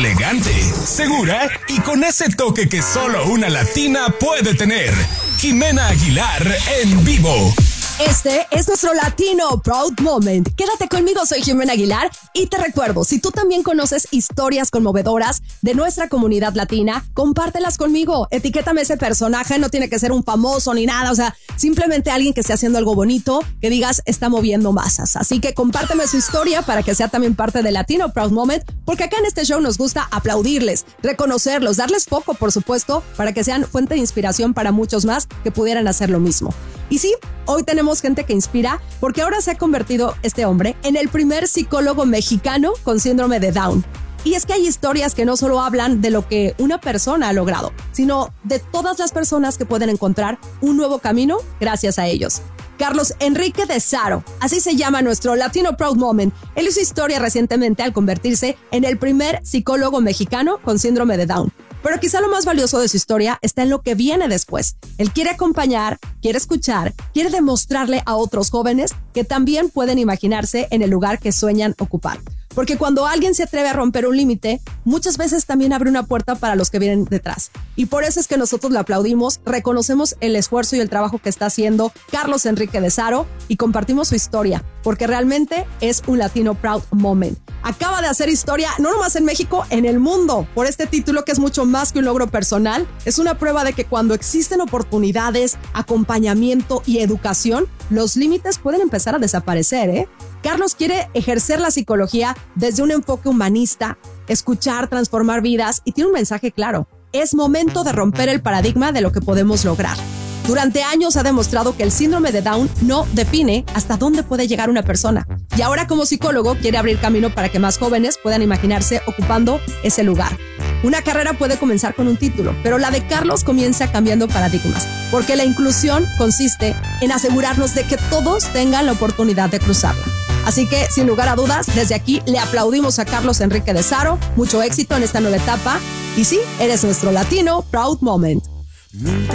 elegante, segura y con ese toque que solo una latina puede tener. Jimena Aguilar en vivo. Este es nuestro Latino Proud Moment. Quédate conmigo, soy Jimena Aguilar y te recuerdo, si tú también conoces historias conmovedoras de nuestra comunidad latina, compártelas conmigo. Etiquétame ese personaje, no tiene que ser un famoso ni nada, o sea, simplemente alguien que esté haciendo algo bonito, que digas está moviendo masas. Así que compárteme su historia para que sea también parte del Latino Proud Moment, porque acá en este show nos gusta aplaudirles, reconocerlos, darles foco, por supuesto, para que sean fuente de inspiración para muchos más que pudieran hacer lo mismo. Y sí, hoy tenemos gente que inspira porque ahora se ha convertido este hombre en el primer psicólogo mexicano con síndrome de Down. Y es que hay historias que no solo hablan de lo que una persona ha logrado, sino de todas las personas que pueden encontrar un nuevo camino gracias a ellos. Carlos Enrique de Saro, así se llama nuestro Latino Proud Moment. Él hizo historia recientemente al convertirse en el primer psicólogo mexicano con síndrome de Down. Pero quizá lo más valioso de su historia está en lo que viene después. Él quiere acompañar, quiere escuchar, quiere demostrarle a otros jóvenes que también pueden imaginarse en el lugar que sueñan ocupar. Porque cuando alguien se atreve a romper un límite, muchas veces también abre una puerta para los que vienen detrás. Y por eso es que nosotros le aplaudimos, reconocemos el esfuerzo y el trabajo que está haciendo Carlos Enrique de Saro y compartimos su historia, porque realmente es un Latino Proud Moment. Acaba de hacer historia, no nomás en México, en el mundo, por este título que es mucho más que un logro personal. Es una prueba de que cuando existen oportunidades, acompañamiento y educación, los límites pueden empezar a desaparecer, ¿eh? Carlos quiere ejercer la psicología desde un enfoque humanista, escuchar, transformar vidas y tiene un mensaje claro. Es momento de romper el paradigma de lo que podemos lograr. Durante años ha demostrado que el síndrome de Down no define hasta dónde puede llegar una persona. Y ahora como psicólogo quiere abrir camino para que más jóvenes puedan imaginarse ocupando ese lugar. Una carrera puede comenzar con un título, pero la de Carlos comienza cambiando paradigmas, porque la inclusión consiste en asegurarnos de que todos tengan la oportunidad de cruzarla. Así que, sin lugar a dudas, desde aquí le aplaudimos a Carlos Enrique de Saro. Mucho éxito en esta nueva etapa. Y sí, eres nuestro Latino Proud Moment. Nunca